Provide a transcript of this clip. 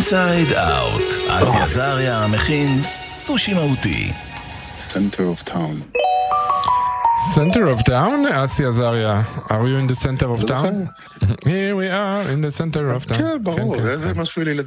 אינסייד אאוט. אסי עזריה מכין סושי מהותי. Center of town. Center of town? Asi Azaria, are you in the center of town? Here we are in the center of town. כן, ברור, זה משהו לילדים.